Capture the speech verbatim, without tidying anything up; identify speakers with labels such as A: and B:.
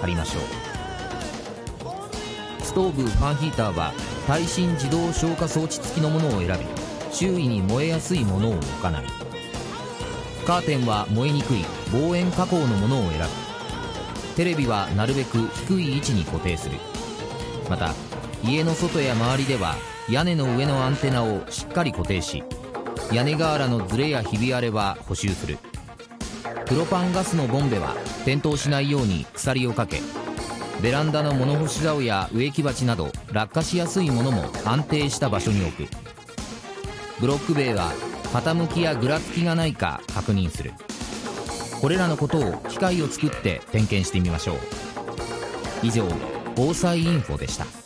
A: りましょう。ストーブ、ファンヒーターは耐震自動消火装置付きのものを選び、周囲に燃えやすいものを置かない。カーテンは燃えにくい防煙加工のものを選ぶ。テレビはなるべく低い位置に固定する。また家の外や周りでは屋根の上のアンテナをしっかり固定し、屋根瓦のずれやひび割れは補修する。プロパンガスのボンベは転倒しないように鎖をかけ、ベランダの物干し竿や植木鉢など落下しやすいものも安定した場所に置く。ブロック塀は傾きやぐらつきがないか確認する。これらのことを機械を作って点検してみましょう。以上、防災インフォでした。